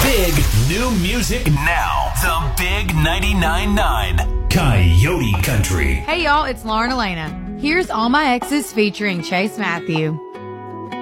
Big new music now. The Big 99.9 Coyote Country. Hey y'all, it's Lauren Elena. Here's All My Exes featuring Chase Matthew.